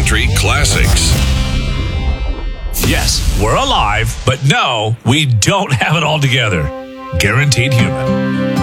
country classics. Yes, we're alive, but no, we don't have it all together. Guaranteed Human.